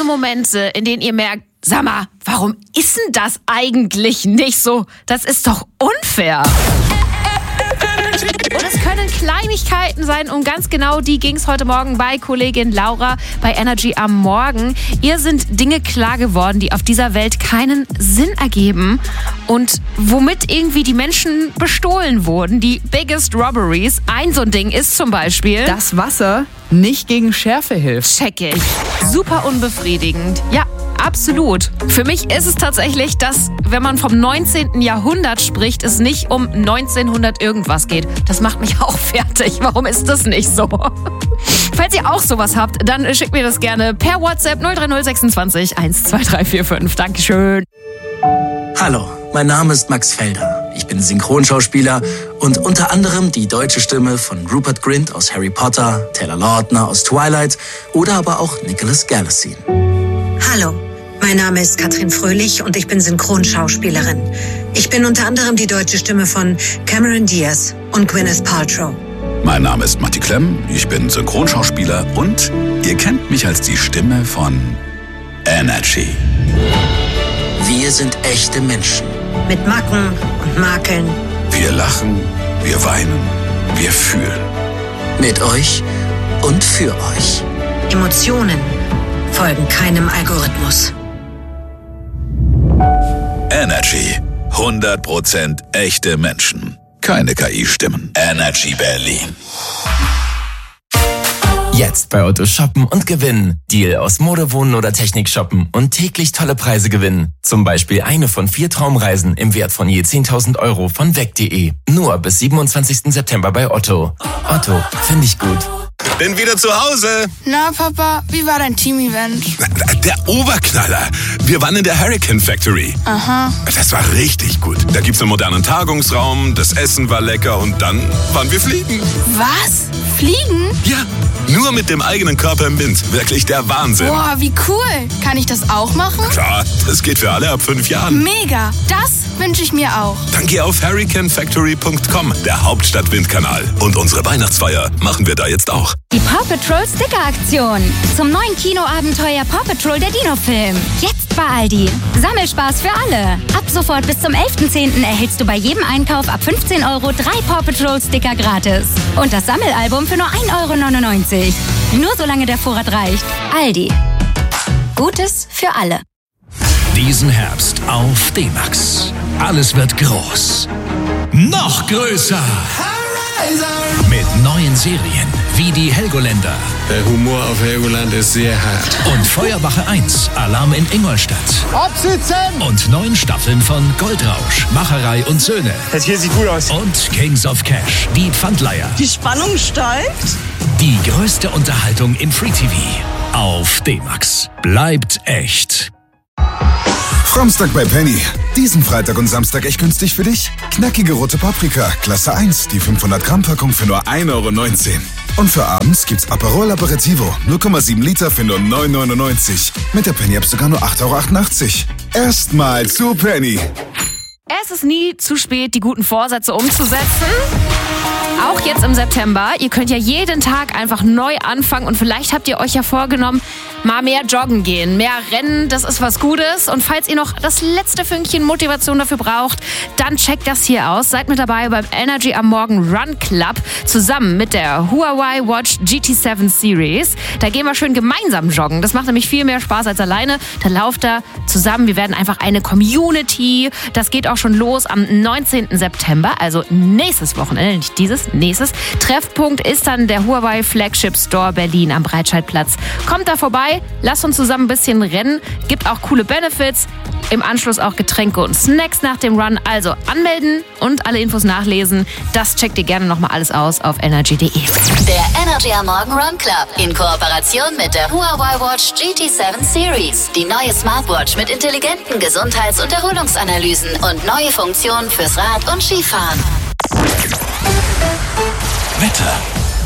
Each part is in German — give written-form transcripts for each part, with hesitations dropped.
Momente, in denen ihr merkt, sag mal, warum ist denn das eigentlich nicht so? Das ist doch unfair. Und es können Kleinigkeiten sein, und ganz genau die ging es heute Morgen bei Kollegin Laura bei Energy am Morgen. Ihr sind Dinge klar geworden, die auf dieser Welt keinen Sinn ergeben und womit irgendwie die Menschen bestohlen wurden. Die biggest robberies. Ein so ein Ding ist zum Beispiel, dass Wasser nicht gegen Schärfe hilft. Check ich. Super unbefriedigend. Ja, absolut. Für mich ist es tatsächlich, dass, wenn man vom 19. Jahrhundert spricht, es nicht um 1900 irgendwas geht. Das macht mich auch fertig. Warum ist das nicht so? Falls ihr auch sowas habt, dann schickt mir das gerne per WhatsApp 03026 12345. Dankeschön. Hallo, mein Name ist Max Felder. Ich bin Synchronschauspieler und unter anderem die deutsche Stimme von Rupert Grint aus Harry Potter, Taylor Lautner aus Twilight oder aber auch Nicholas Galitzine. Hallo, mein Name ist Katrin Fröhlich und ich bin Synchronschauspielerin. Ich bin unter anderem die deutsche Stimme von Cameron Diaz und Gwyneth Paltrow. Mein Name ist Matti Klemm, ich bin Synchronschauspieler und ihr kennt mich als die Stimme von Energy. Wir sind echte Menschen. Mit Macken und Makeln. Wir lachen, wir weinen, wir fühlen. Mit euch und für euch. Emotionen folgen keinem Algorithmus. Energy. 100% echte Menschen. Keine KI-Stimmen. Energy Berlin. Jetzt bei Otto shoppen und gewinnen. Deal aus Mode, Wohnen oder Technik shoppen und täglich tolle Preise gewinnen. Zum Beispiel eine von 4 Traumreisen im Wert von je 10.000 Euro von weg.de. Nur bis 27. September bei Otto. Otto, finde ich gut. Bin wieder zu Hause. Na, Papa, wie war dein Team-Event? Der Oberknaller. Wir waren in der Hurricane Factory. Aha. Das war richtig gut. Da gibt's einen modernen Tagungsraum, das Essen war lecker und dann waren wir fliegen. Was? Fliegen? Ja, nur mit dem eigenen Körper im Wind. Wirklich der Wahnsinn. Boah, wie cool. Kann ich das auch machen? Klar, das geht für alle ab 5 Jahren. Mega, das wünsche ich mir auch. Dann geh auf hurricanefactory.com, der Hauptstadt-Windkanal. Und unsere Weihnachtsfeier machen wir da jetzt auch. Die Paw Patrol Sticker-Aktion zum neuen Kinoabenteuer Paw Patrol der Dino-Film. Jetzt bei Aldi. Sammelspaß für alle. Ab sofort bis zum 11.10. erhältst du bei jedem Einkauf ab 15 Euro 3 Paw Patrol Sticker gratis. Und das Sammelalbum für nur 1,99 Euro. Nur solange der Vorrat reicht. Aldi. Gutes für alle. Diesen Herbst auf D-Max. Alles wird groß. Noch größer. Mit neuen Serien wie die Helgoländer. Der Humor auf Helgoland ist sehr hart. Und Feuerwache 1, Alarm in Ingolstadt. Absitzen! Und 9 Staffeln von Goldrausch, Macherei und Söhne. Das hier sieht gut aus. Und Kings of Cash, die Pfandleiher. Die Spannung steigt. Die größte Unterhaltung im Free TV. Auf D-Max. Bleibt echt. Samstag bei Penny. Diesen Freitag und Samstag echt günstig für dich. Knackige rote Paprika, Klasse 1, die 500-Gramm-Packung für nur 1,19 Euro. Und für abends gibt's Aperol Aperitivo, 0,7 Liter für nur 9,99 €. Mit der Penny-App sogar nur 8,88 €. Erstmal zu Penny. Es ist nie zu spät, die guten Vorsätze umzusetzen. Auch jetzt im September. Ihr könnt ja jeden Tag einfach neu anfangen und vielleicht habt ihr euch ja vorgenommen, mal mehr joggen gehen, mehr rennen, das ist was Gutes. Und falls ihr noch das letzte Fünkchen Motivation dafür braucht, dann checkt das hier aus. Seid mit dabei beim Energy am Morgen Run Club zusammen mit der Huawei Watch GT7 Series. Da gehen wir schön gemeinsam joggen. Das macht nämlich viel mehr Spaß als alleine. Da lauft ihr zusammen. Wir werden einfach eine Community. Das geht auch schon los am 19. September, also nächstes Wochenende, nicht dieses, nächstes. Treffpunkt ist dann der Huawei Flagship Store Berlin am Breitscheidplatz. Kommt da vorbei, lasst uns zusammen ein bisschen rennen. Gibt auch coole Benefits. Im Anschluss auch Getränke und Snacks nach dem Run. Also anmelden und alle Infos nachlesen. Das checkt ihr gerne nochmal alles aus auf energy.de. Der Energy am Morgen Run Club in Kooperation mit der Huawei Watch GT7 Series. Die neue Smartwatch mit intelligenten Gesundheits- und Erholungsanalysen und neue Funktionen fürs Rad- und Skifahren. Wetter.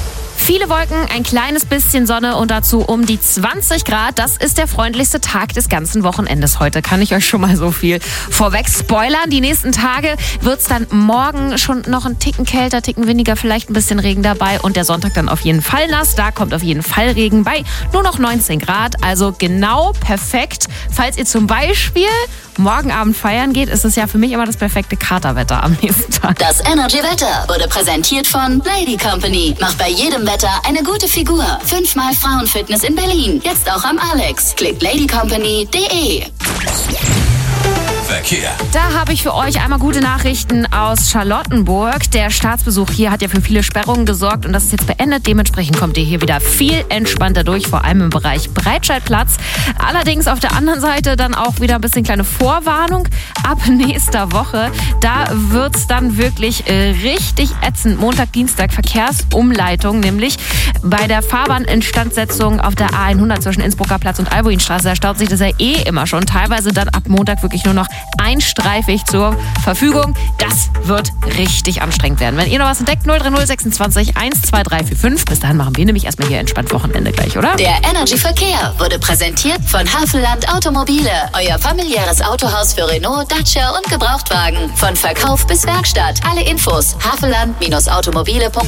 Viele Wolken, ein kleines bisschen Sonne und dazu um die 20 Grad. Das ist der freundlichste Tag des ganzen Wochenendes heute. Kann ich euch schon mal so viel vorweg spoilern. Die nächsten Tage wird es dann morgen schon noch ein Ticken kälter, Ticken windiger, vielleicht ein bisschen Regen dabei. Und der Sonntag dann auf jeden Fall nass. Da kommt auf jeden Fall Regen bei nur noch 19 Grad. Also genau perfekt. Falls ihr zum Beispiel morgen Abend feiern geht, ist es ja für mich immer das perfekte Katerwetter am nächsten Tag. Das Energy-Wetter wurde präsentiert von Lady Company. Macht bei jedem Wetter eine gute Figur. 5-mal Frauenfitness in Berlin. Jetzt auch am Alex. Klickt ladycompany.de. Verkehr. Da habe ich für euch einmal gute Nachrichten aus Charlottenburg. Der Staatsbesuch hier hat ja für viele Sperrungen gesorgt und das ist jetzt beendet. Dementsprechend kommt ihr hier wieder viel entspannter durch, vor allem im Bereich Breitscheidplatz. Allerdings auf der anderen Seite dann auch wieder ein bisschen kleine Vorwarnung. Ab nächster Woche, da wird es dann wirklich richtig ätzend. Montag, Dienstag Verkehrsumleitung, nämlich bei der Fahrbahninstandsetzung auf der A100 zwischen Innsbrucker Platz und Albuinstraße. Da staut sich das ja immer schon. Teilweise dann ab Montag wirklich nur noch einstreifig zur Verfügung. Das wird richtig anstrengend werden. Wenn ihr noch was entdeckt, 030 26 12345. Bis dahin machen wir nämlich erstmal hier entspannt Wochenende gleich, oder? Der Energy Verkehr wurde präsentiert von Havelland Automobile. Euer familiäres Autohaus für Renault, Dacia und Gebrauchtwagen. Von Verkauf bis Werkstatt. Alle Infos havelland-automobile.de